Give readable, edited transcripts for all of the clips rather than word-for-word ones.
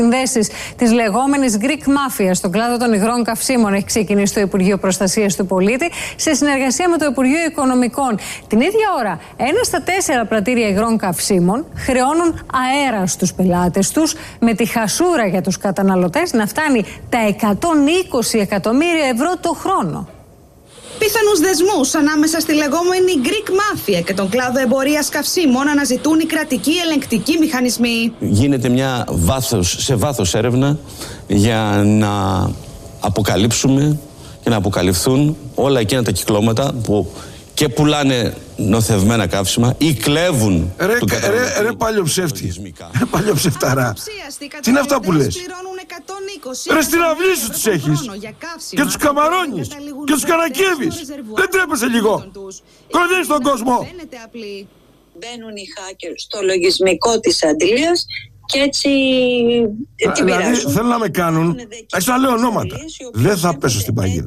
Συνδέσεις της λεγόμενης Greek Mafia στον κλάδο των υγρών καυσίμων έχει ξεκινήσει το Υπουργείο Προστασίας του Πολίτη σε συνεργασία με το Υπουργείο Οικονομικών. Την ίδια ώρα, 1 στα 4 πρατήρια υγρών καυσίμων χρεώνουν αέρα στους πελάτες τους, με τη χασούρα για τους καταναλωτές να φτάνει τα 120 εκατομμύρια ευρώ το χρόνο. Πιθανούς δεσμούς ανάμεσα στη λεγόμενη Greek Mafia και τον κλάδο εμπορίας καυσίμων αναζητούν οι κρατικοί ελεγκτικοί μηχανισμοί. Γίνεται μια σε βάθος έρευνα για να αποκαλύψουμε και να αποκαλυφθούν όλα εκείνα τα κυκλώματα που και πουλάνε νοθευμένα καύσιμα ή κλέβουν του καταναλωτή. Ρε παλιοψεύτη. Ρε παλιοψευταρά. Τι είναι αυτά που λες? Ρε στην αυλή σου τους έχεις και τους καμαρώνεις και τους καρακεύεις. Δεν τρέπεσαι λίγο? Κοροϊδεύεις τον κόσμο. Μπαίνουν οι hackers στο λογισμικό της αντλίας και έτσι την πειράζουν. Δηλαδή θέλουν να με κάνουν, ας να λέω ονόματα. Δεν θα πέσω στην παγίδα.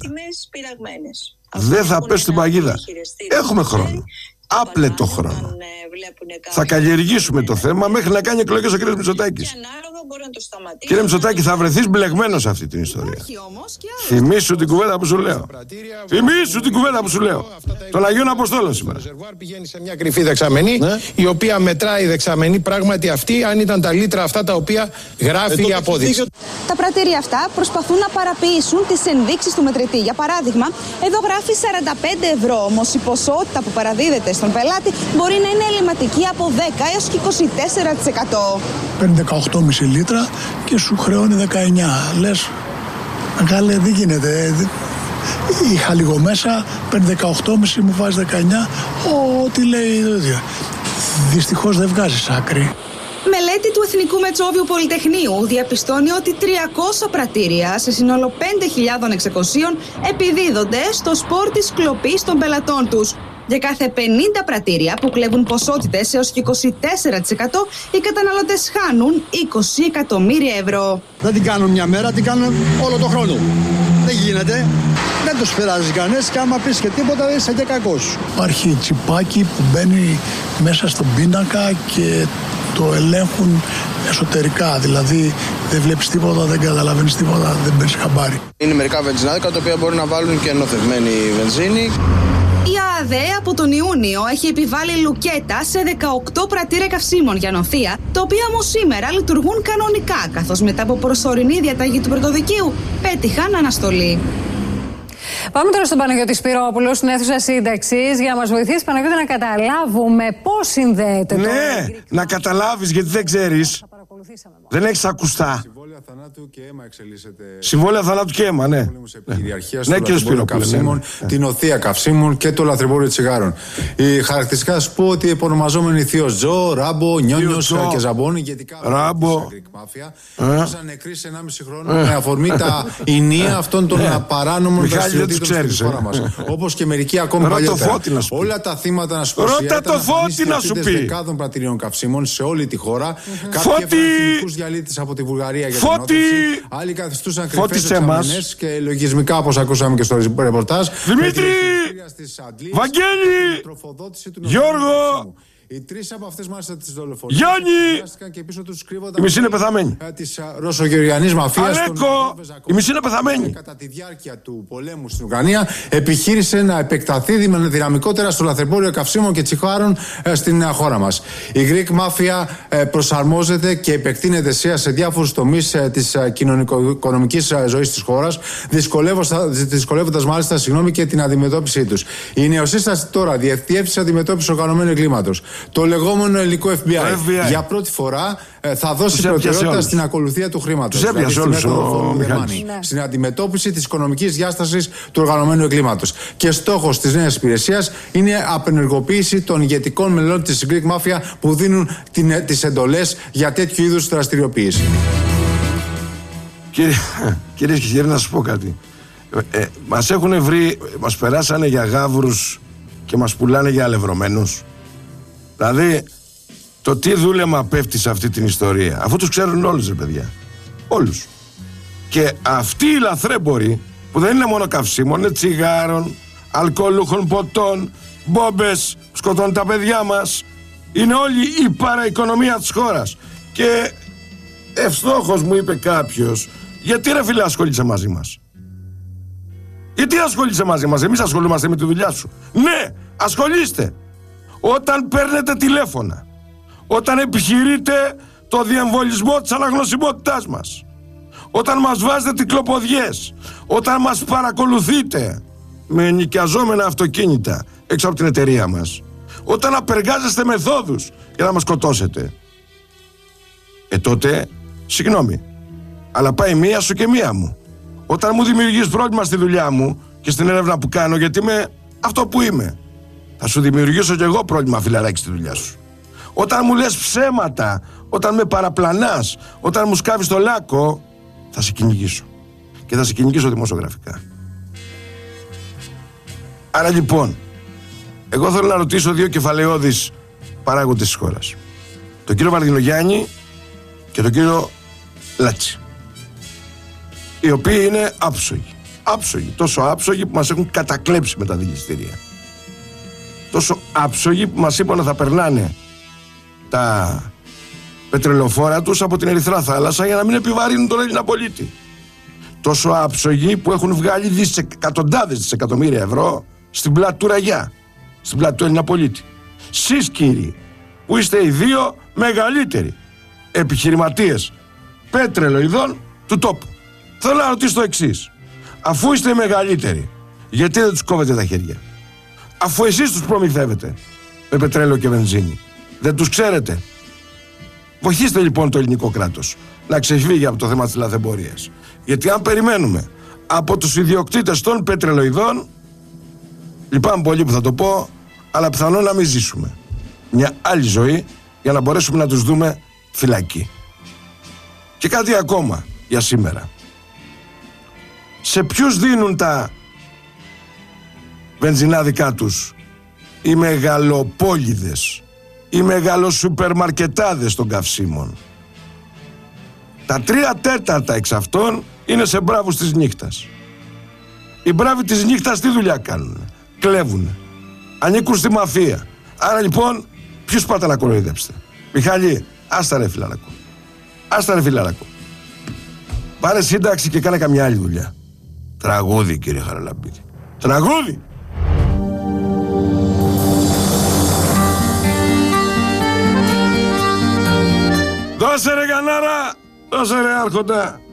Δεν θα πέσω στην παγίδα. Έχουμε χρόνο. Άπλετο χρόνο. Θα καλλιεργήσουμε το θέμα μέχρι να κάνει εκλογές ο κ. Μητσοτάκης. Κύριε Μητσοτάκη, θα βρεθείς μπλεγμένος σε αυτή την ιστορία. Θυμήσου την κουβέντα που σου λέω. Θυμήσου την κουβέντα που σου λέω. Τον Αγίον Αποστόλων σήμερα. Πηγαίνει σε μια κρυφή δεξαμενή, η οποία μετράει δεξαμενή πράγματι αυτή, αν ήταν τα λίτρα αυτά τα οποία γράφει η απόδειξη. Τα πρατήρια αυτά προσπαθούν να παραποιήσουν τις ενδείξεις του μετρητή. Για παράδειγμα, εδώ γράφει 45 ευρώ, όμως η ποσότητα που παραδίδεται στον πελάτη μπορεί να είναι ελλειμματική από 10 έως και 24%. Παίρνει 18,5 λίτρα και σου χρεώνει 19. Λες, μεγάλε, δεν γίνεται. Είχα λίγο μέσα, παίρνει 18,5, μου βάζει 19. Ό,τι λέει. Δυστυχώς δεν βγάζεις άκρη. Μελέτη του Εθνικού Μετσόβιου Πολυτεχνείου διαπιστώνει ότι 300 πρατήρια σε σύνολο 5.600 επιδίδονται στο σπορ της κλοπής των πελατών τους. Για κάθε 50 πρατήρια που κλέβουν ποσότητες έως και 24%, οι καταναλωτές χάνουν 20 εκατομμύρια ευρώ. Δεν την κάνουν μια μέρα, την κάνουν όλο το χρόνο. Δεν γίνεται. Δεν τους πειράζει κανένας και άμα πεις και τίποτα είσαι και κακός. Υπάρχει τσιπάκι που μπαίνει μέσα στον πίνακα και το ελέγχουν εσωτερικά. Δηλαδή δεν βλέπεις τίποτα, δεν καταλαβαίνεις τίποτα, δεν παίρνεις χαμπάρι. Είναι μερικά βενζινάδικα τα οποία μπορεί να βάλουν και νοθευμένη βενζίνη. Η ΑΔΕ από τον Ιούνιο έχει επιβάλει λουκέτα σε 18 πρατήρια καυσίμων για νοθεία, τα οποία όμως σήμερα λειτουργούν κανονικά, καθώς μετά από προσωρινή διαταγή του Πρωτοδικείου πέτυχαν αναστολή. Πάμε τώρα στον Παναγιώτη Σπυρόπουλο, στην αίθουσα σύνταξης, για να μας βοηθήσει, Παναγιώτη, να καταλάβουμε πώς συνδέεται. Ναι, να καταλάβεις, γιατί δεν ξέρεις. Δεν έχεις ακουστά. Συμβόλαια θανάτου και αίμα εξελίσσεται. Συμβόλαια θανάτου και αίμα, ναι. Ναι, κύριε Σπυρόπουλο. Την οθεία καυσίμων και το λαθρεμπόριο τσιγάρων. Η χαρακτηριστικά θα σου πω ότι επωνομαζόμενοι Θείος Τζο, Ράμπο, Νιόνιος και Ζαμπόνι, γιατί Ράμπο. Είχαν νεκρίσει 1,5 χρόνο με αφορμή τα ηνία αυτών των παράνομων δραστηριοτήτων στη χώρα μας. Όπως και μερικοί ακόμη παλιότερα. Όλα τα θύματα, να σου πω, ρώτα το Φώτη να σου πει. Δεκάδων πρατηρίων καυσίμων σε όλη τη χώρα. Φώτη! Διαλύτες από τη Βουλγαρία για την όθηση. Άλλοι καθιστούσαν κρυφές εξαμενές και λογισμικά, όπως ακούσαμε και στο ρεπορτάζ. Δημήτρη! Βαγγέλη! Γιώργο! Οι τρεις από αυτές μάλιστα τις δολοφονίες Γιάννη! και πίσω τους κρύβονταν η μισή είναι πεθαμένη. Της ρωσογεωργιανής μαφίας. Αλέκο! Η μισή είναι πεθαμένη. Κατά τη διάρκεια του πολέμου στην Ουκρανία επιχείρησε να επεκταθεί δυναμικότερα στο λαθρεμπόριο καυσίμων και τσιγάρων στην χώρα μας. Η Greek Mafia προσαρμόζεται και επεκτείνεται σε διάφορους τομείς της κοινωνικο-οικονομικής ζωής της χώρας, δυσκολεύοντας μάλιστα και την αντιμετώπιση τους. Η νεοσύσταση τώρα Διεύθυνση Αντιμετώπισης Οργανωμένου Εγκλήματος, το λεγόμενο ελληνικό FBI, για πρώτη φορά θα δώσει προτεραιότητα στην ακολουθία του χρήματος. Τους έπιασε όλους ο Μιχάλης. Στην αντιμετώπιση της οικονομικής διάστασης του οργανωμένου εγκλήματος. Και στόχος της νέας υπηρεσίας είναι απενεργοποίηση των ηγετικών μελών της Greek Mafia που δίνουν τις εντολές για τέτοιου είδους δραστηριοποίηση. Κυρίες και κύριοι, να σας πω κάτι. Μας έχουν βρει, μας περάσανε για γάβρους και μας πουλάνε για αλευρωμένους. Δηλαδή, το τι δούλεμα πέφτει σε αυτή την ιστορία, αφού τους ξέρουν όλους, ρε παιδιά. Όλους. Και αυτοί οι λαθρέμποροι, που δεν είναι μόνο καυσίμων, είναι τσιγάρων, αλκοολούχων ποτών, μπόμπες, σκοτώνουν τα παιδιά μας, είναι όλη η παραοικονομία της χώρας. Και Ευστόχος μου είπε κάποιος, γιατί ρε φίλε ασχολείσαι μαζί μας? Γιατί ασχολείσαι μαζί μας? Εμείς ασχολούμαστε με τη δουλειά σου. Ναι, ασχολείστε. Όταν παίρνετε τηλέφωνα, όταν επιχειρείτε το διεμβολισμό της αναγνωσιμότητάς μας, όταν μας βάζετε τυκλοποδιές, όταν μας παρακολουθείτε με νοικιαζόμενα αυτοκίνητα έξω από την εταιρεία μας, όταν απεργάζεστε μεθόδους για να μας σκοτώσετε, τότε, συγγνώμη, αλλά πάει μία σου και μία μου. Όταν μου δημιουργείς πρόβλημα στη δουλειά μου και στην έρευνα που κάνω, γιατί είμαι αυτό που είμαι, θα σου δημιουργήσω κι εγώ πρόβλημα, φιλαράκι, στη δουλειά σου. Όταν μου λες ψέματα, όταν με παραπλανάς, όταν μου σκάβεις το λάκκο, θα σε κυνηγήσω. Και θα σε κυνηγήσω δημοσιογραφικά. Άρα λοιπόν, εγώ θέλω να ρωτήσω δύο κεφαλαιώδεις παράγοντες της χώρας. Τον κύριο Βαρδινογιάννη και τον κύριο Λάτση. Οι οποίοι είναι άψογοι. Άψογοι. Τόσο άψογοι που μας έχουν κατακλέψει με τα δικαστήρια. Τόσο άψογοι που μας είπαν ότι θα περνάνε τα πετρελοφόρα τους από την Ερυθρά Θάλασσα για να μην επιβαρύνουν τον Έλληνα πολίτη. Τόσο άψογοι που έχουν βγάλει εκατοντάδες δισεκατομμύρια ευρώ στην πλάτη του Ραγιά, στην πλάτη του Έλληνα πολίτη. Σεις, κύριοι, που είστε οι δύο μεγαλύτεροι επιχειρηματίες πετρελοειδών του τόπου, θέλω να ρωτήσω το εξής. Αφού είστε οι μεγαλύτεροι, γιατί δεν τους κόβετε τα χέρια? Αφού εσείς τους προμηθεύετε με πετρέλαιο και βενζίνη, δεν τους ξέρετε? Βοηθήστε λοιπόν το ελληνικό κράτος να ξεφύγει από το θέμα της λαθεμπορίας. Γιατί αν περιμένουμε από τους ιδιοκτήτες των πετρελοειδών, λυπάμαι πολύ που θα το πω, αλλά πιθανόν να μην ζήσουμε μια άλλη ζωή για να μπορέσουμε να τους δούμε φυλακή. Και κάτι ακόμα για σήμερα. Σε ποιους δίνουν τα βενζινάδικα τους οι μεγαλοπόλιδες, οι μεγαλοσουπερμαρκετάδες των καυσίμων? Τα 3/4 εξ αυτών είναι σε μπράβους της νύχτας. Οι μπράβοι της νύχτας τι δουλειά κάνουν? Κλέβουν. Ανήκουν στη μαφία. Άρα λοιπόν, ποιους πάτε να κοροϊδέψετε? Μιχάλη, άστα ρε φιλαράκο. Άστα ρε φιλαράκο. Πάρε σύνταξη και κάνε καμιά άλλη δουλειά. Τραγούδι, κύριε Χαραλαμπίδη. Τραγούδι! Δώσε ρε Κανάρα! Δώσε ρε Άρχοντα!